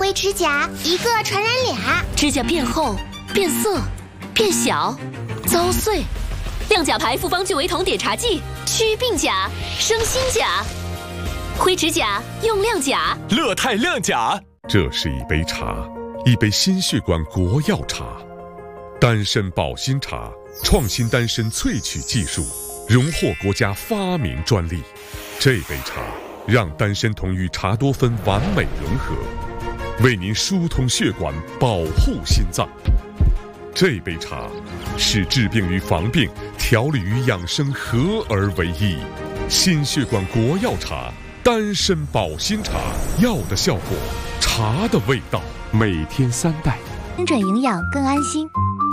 灰指甲，一个传染俩。 指甲变厚、变色、变小、遭碎。亮甲牌复方聚维酮碘茶剂，祛病甲，生新甲。灰指甲用亮甲， 乐泰亮甲。 这是一杯茶，一杯心血管国药茶，丹参保心茶，创新丹参萃取技术，荣获国家发明专利。这杯茶让丹参酮与茶多酚完美融合，为您疏通血管，保护心脏。这杯茶是治病与防病、调理与养生合而为一。心血管国药茶，丹参保心茶，药的效果，茶的味道，每天3袋， 精准营养更安心。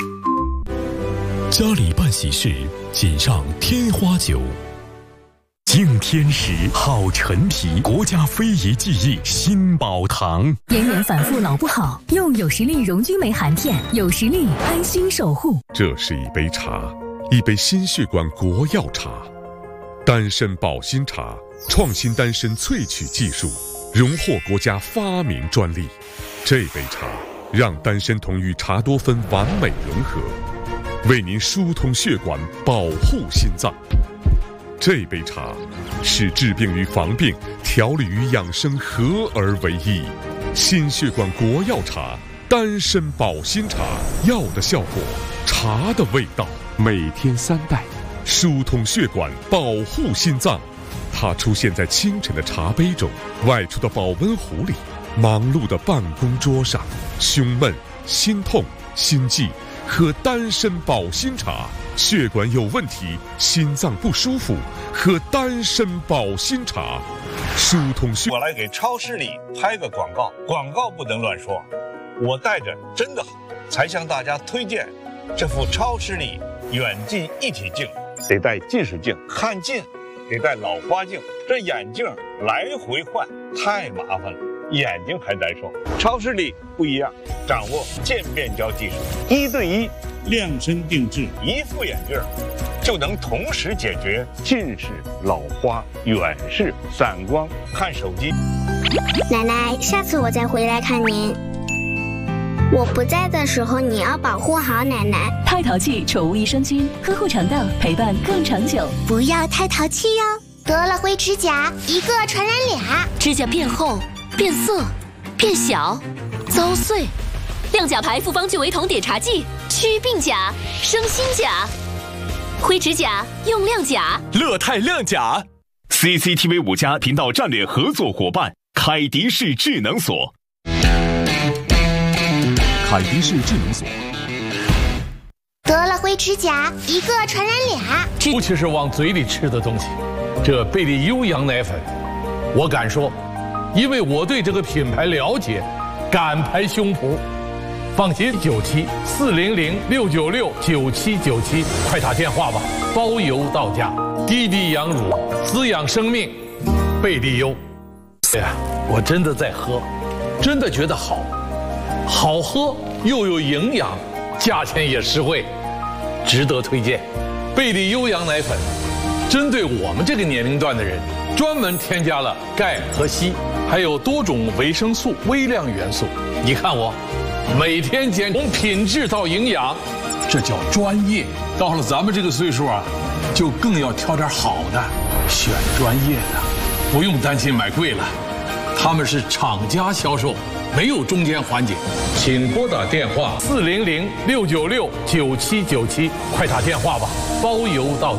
家里办喜事，请上天花酒。敬天时，好陈皮，国家非遗技艺新宝堂。 炎炎反复老不好，用有实力溶菌酶含片，有实力安心守护。 这是一杯茶，一杯心血管国药茶，丹参保心茶，创新丹参萃取技术，荣获国家发明专利。这杯茶让丹参酮与茶多酚完美融合，为您疏通血管，保护心脏。这杯茶是治病与防病、调理与养生合而为一。心血管国药茶，丹参保心茶，药的效果，茶的味道，每天3袋，疏通血管，保护心脏。它出现在清晨的茶杯中，外出的保温壶里，忙碌的办公桌上。胸闷、心痛、心悸，喝丹参保心茶。血管有问题，心脏不舒服，喝丹参保心茶，疏通血。 我来给超市里拍个广告，广告不能乱说，我戴着真的好，才向大家推荐这副超视力远近一体镜。得戴近视镜，看近得戴老花镜，这眼镜来回换太麻烦了，眼睛还难受。超视力不一样，掌握渐变焦技术，1对1量身定制，一副眼镜就能同时解决近视、老花、远视、散光、看手机。 奶奶，下次我再回来看您。我不在的时候，你要保护好奶奶。 太淘气宠物益生菌，呵护肠道，陪伴更长久。 不要太淘气哟，得了灰指甲，一个传染俩。 指甲变厚、变色、变小、遭碎。亮甲牌复方聚维酮碘茶剂，祛病甲，生新甲。灰指甲用亮甲， 乐泰亮甲。CCTV 5家频道战略合作伙伴，凯迪士智能锁。 凯迪士智能锁。 得了灰指甲，一个传染俩。 尤其是往嘴里吃的东西，这贝利优羊奶粉，我敢说，因为我对这个品牌了解，敢拍胸脯。放心，400-696-9797，快打电话吧，包邮到家。滴滴羊乳，滋养生命，贝利优。哎呀，我真的在喝，真的觉得好，好喝又有营养，价钱也实惠，值得推荐。贝利优羊奶粉，针对我们这个年龄段的人，专门添加了钙和硒，还有多种维生素、微量元素。你看我。每天从品质到营养，这叫专业。到了咱们这个岁数啊，就更要挑点好的，选专业的，不用担心买贵了。他们是厂家销售，没有中间环节。请拨打电话400-696-9797，快打电话吧，包邮到。